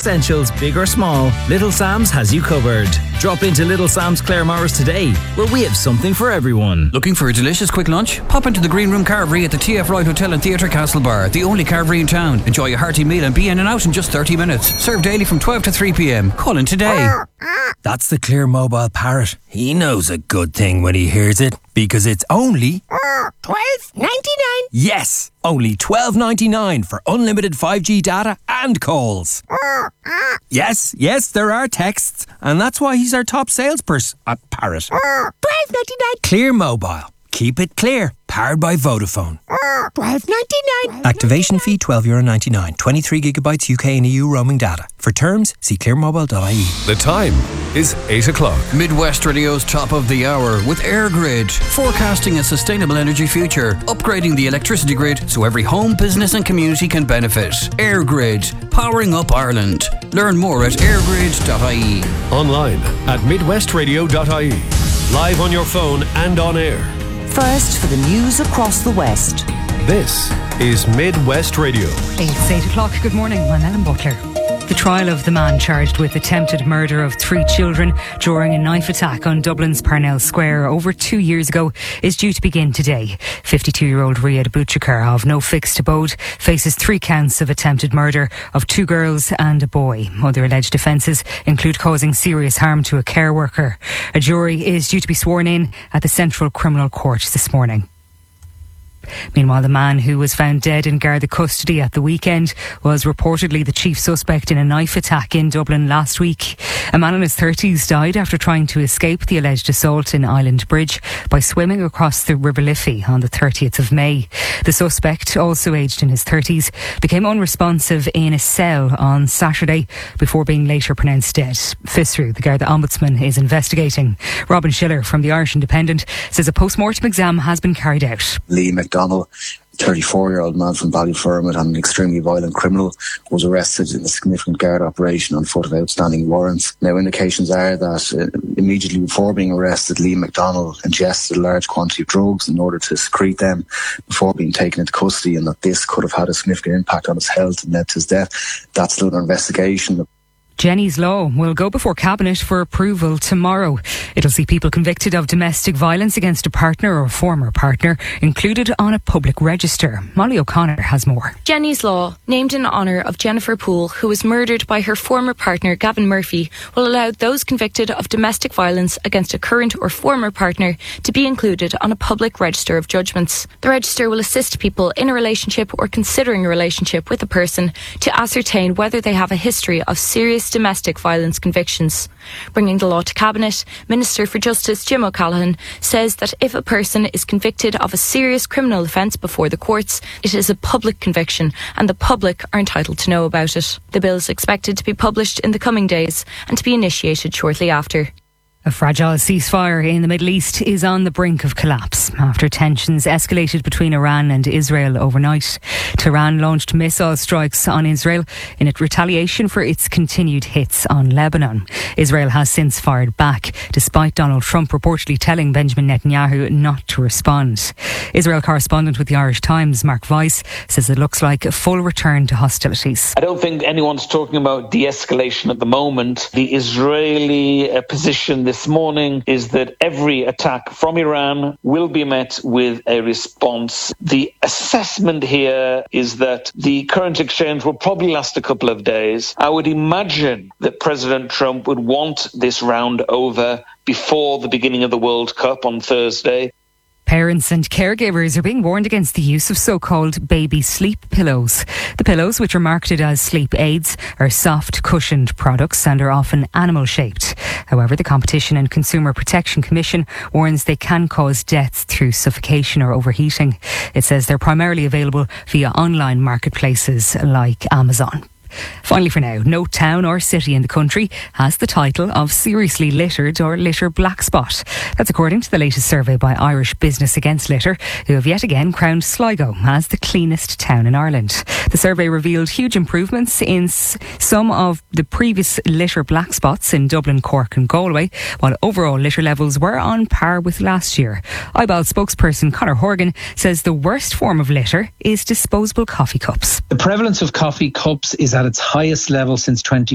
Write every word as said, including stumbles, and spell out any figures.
essentials, big or small, Little Sam's has you covered. Drop into Little Sam's Claremorris today, where we have something for everyone. Looking for a delicious quick lunch? Pop into the Green Room Carvery at the T F Wright Hotel and Theatre Castlebar, the only carvery in town. Enjoy a hearty meal and be in and out in just thirty minutes. Served daily from twelve to three p.m. Call in today. That's the Clear Mobile Parrot. He knows a good thing when he hears it, because it's only twelve ninety-nine. Yes, only twelve ninety-nine for unlimited five G data and calls. Yes, yes, there are texts, and that's why he's our top salesperson at Parrot. twelve ninety-nine. Clear Mobile. Keep it clear. Powered by Vodafone. twelve ninety-nine. Activation fee twelve euro ninety-nine. twenty-three gigabytes U K and E U roaming data. For terms, see clear mobile dot I E. The time is eight o'clock. Midwest Radio's top of the hour with EirGrid, forecasting a sustainable energy future, upgrading the electricity grid so every home, business and community can benefit. EirGrid, powering up Ireland. Learn more at air grid dot I E. Online at midwest radio dot I E. Live on your phone and on air. First for the news across the West. This is Midwest Radio. It's eight o'clock. Good morning. I'm Ellen Butler. The trial of the man charged with attempted murder of three children during a knife attack on Dublin's Parnell Square over two years ago is due to begin today. fifty-two-year-old Riyad Bouchakar of no fixed abode faces three counts of attempted murder of two girls and a boy. Other alleged offences include causing serious harm to a care worker. A jury is due to be sworn in at the Central Criminal Court this morning. Meanwhile, the man who was found dead in Garda custody at the weekend was reportedly the chief suspect in a knife attack in Dublin last week. A man in his thirties died after trying to escape the alleged assault in Island Bridge by swimming across the River Liffey on the thirtieth of May. The suspect, also aged in his thirties, became unresponsive in a cell on Saturday before being later pronounced dead. FISRU, the Garda Ombudsman, is investigating. Robin Schiller from the Irish Independent says a post-mortem exam has been carried out. Lee McDonald, thirty-four-year-old man from Ballyfermot and an extremely violent criminal, was arrested in a significant guard operation on foot of outstanding warrants. Now, indications are that uh, immediately before being arrested, Lee McDonald ingested a large quantity of drugs in order to secrete them before being taken into custody, and that this could have had a significant impact on his health and led to his death. That's still under investigation. Jenny's Law will go before Cabinet for approval tomorrow. It'll see people convicted of domestic violence against a partner or former partner included on a public register. Molly O'Connor has more. Jenny's Law, named in honour of Jennifer Poole, who was murdered by her former partner Gavin Murphy, will allow those convicted of domestic violence against a current or former partner to be included on a public register of judgments. The register will assist people in a relationship or considering a relationship with a person to ascertain whether they have a history of serious domestic violence convictions. Bringing the law to Cabinet, Minister for Justice Jim O'Callaghan says that if a person is convicted of a serious criminal offence before the courts, it is a public conviction and the public are entitled to know about it. The bill is expected to be published in the coming days and to be initiated shortly after. A fragile ceasefire in the Middle East is on the brink of collapse after tensions escalated between Iran and Israel overnight. Tehran launched missile strikes on Israel in retaliation for its continued hits on Lebanon. Israel has since fired back, despite Donald Trump reportedly telling Benjamin Netanyahu not to respond. Israel correspondent with the Irish Times, Mark Weiss, says it looks like a full return to hostilities. I don't think anyone's talking about de-escalation at the moment. The Israeli uh, position this This morning is that every attack from Iran will be met with a response. The assessment here is that the current exchange will probably last a couple of days. I would imagine that President Trump would want this round over before the beginning of the World Cup on Thursday. Parents and caregivers are being warned against the use of so-called baby sleep pillows. The pillows, which are marketed as sleep aids, are soft, cushioned products and are often animal-shaped. However, the Competition and Consumer Protection Commission warns they can cause deaths through suffocation or overheating. It says they're primarily available via online marketplaces like Amazon. Finally for now, no town or city in the country has the title of seriously littered or litter black spot. That's according to the latest survey by Irish Business Against Litter, who have yet again crowned Sligo as the cleanest town in Ireland. The survey revealed huge improvements in s- some of the previous litter black spots in Dublin, Cork and Galway, while overall litter levels were on par with last year. I B A L spokesperson Conor Horgan says the worst form of litter is disposable coffee cups. The prevalence of coffee cups is at its highest level since twenty